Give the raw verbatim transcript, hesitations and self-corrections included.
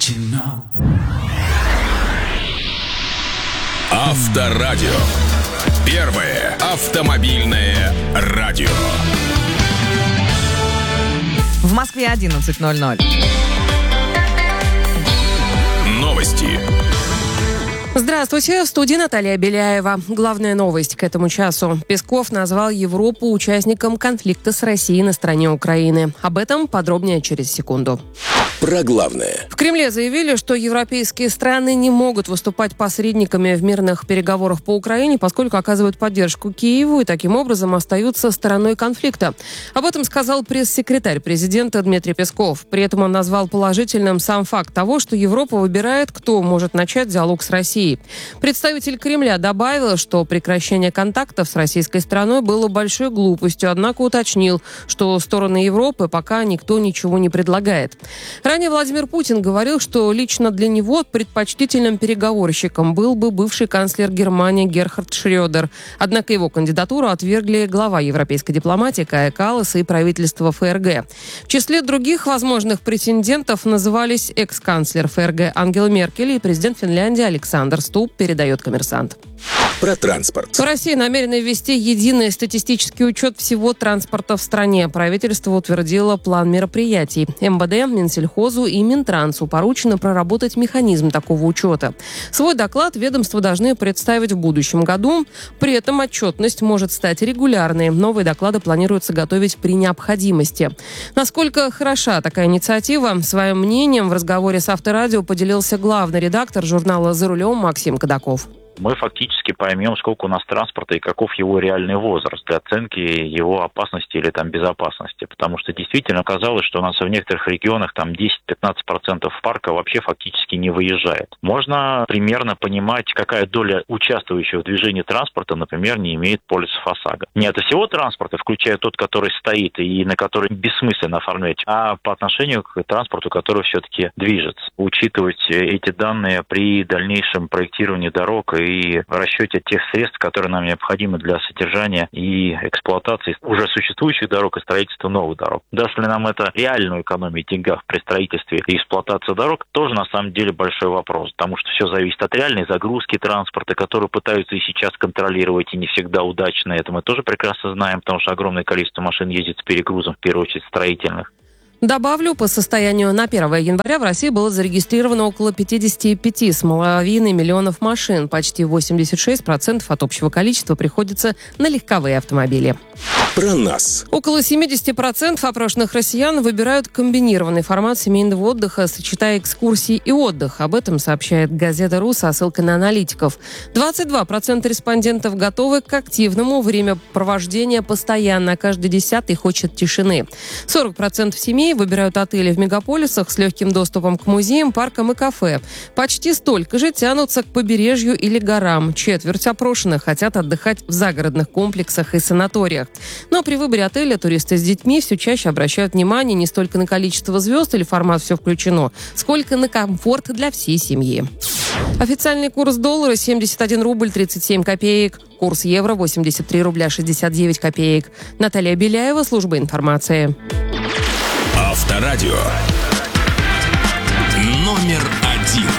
Авторадио. Первое автомобильное радио. В Москве одиннадцать ноль ноль. Новости. Здравствуйте, в студии Наталья Беляева. Главная новость к этому часу. Песков назвал Европу участником конфликта с Россией на стороне Украины. Об этом подробнее через секунду. Про главное. В Кремле заявили, что европейские страны не могут выступать посредниками в мирных переговорах по Украине, поскольку оказывают поддержку Киеву и таким образом остаются стороной конфликта. Об этом сказал пресс-секретарь президента Дмитрий Песков. При этом он назвал положительным сам факт того, что Европа выбирает, кто может начать диалог с Россией. Представитель Кремля добавил, что прекращение контактов с российской стороной было большой глупостью, однако уточнил, что стороны Европы пока никто ничего не предлагает. Ранее Владимир Путин говорил, что лично для него предпочтительным переговорщиком был бы бывший канцлер Германии Герхард Шрёдер. Однако его кандидатуру отвергли глава европейской дипломатии Кая Каллас и правительство ФРГ. В числе других возможных претендентов назывались экс-канцлер ФРГ Ангела Меркель и президент Финляндии Александр Стуб, передает «Коммерсант». Про транспорт. В России намерены ввести единый статистический учет всего транспорта в стране. Правительство утвердило план мероприятий. МВД, Минсельхозу и Минтрансу поручено проработать механизм такого учета. Свой доклад ведомства должны представить в будущем году. При этом отчетность может стать регулярной. Новые доклады планируется готовить при необходимости. Насколько хороша такая инициатива? Своим мнением в разговоре с Авторадио поделился главный редактор журнала «За рулем» Максим Кадаков. Мы фактически поймем, сколько у нас транспорта и каков его реальный возраст для оценки его опасности или там безопасности. Потому что действительно оказалось, что у нас в некоторых регионах там десять-пятнадцать процентов парка вообще фактически не выезжает. Можно примерно понимать, какая доля участвующего в движении транспорта, например, не имеет полисов ОСАГО. Не от всего транспорта, включая тот, который стоит и на который бессмысленно оформлять, а по отношению к транспорту, который все-таки движется. Учитывать эти данные при дальнейшем проектировании дорог и и в расчете тех средств, которые нам необходимы для содержания и эксплуатации уже существующих дорог и строительства новых дорог. Даст ли нам это реальную экономию в деньгах при строительстве и эксплуатации дорог, тоже на самом деле большой вопрос, потому что все зависит от реальной загрузки транспорта, которую пытаются и сейчас контролировать, и не всегда удачно. Это мы тоже прекрасно знаем, потому что огромное количество машин ездит с перегрузом, в первую очередь строительных. Добавлю, по состоянию на первое января в России было зарегистрировано около пятьдесят пять с половиной миллионов машин. Почти восемьдесят шесть процентов от общего количества приходится на легковые автомобили. Про нас. Около семьдесят процентов опрошенных россиян выбирают комбинированный формат семейного отдыха, сочетая экскурсии и отдых. Об этом сообщает газета «Ру» со ссылкой на аналитиков. двадцать два процента респондентов готовы к активному времяпровождению постоянно, а каждый десятый хочет тишины. сорок процентов семей выбирают отели в мегаполисах с легким доступом к музеям, паркам и кафе. Почти столько же тянутся к побережью или горам. Четверть опрошенных хотят отдыхать в загородных комплексах и санаториях. Но при выборе отеля туристы с детьми все чаще обращают внимание не столько на количество звезд или формат «все включено», сколько на комфорт для всей семьи. Официальный курс доллара семьдесят один рубль тридцать семь копеек. Курс евро восемьдесят три рубля шестьдесят девять копеек. Наталья Беляева, служба информации. Авторадио.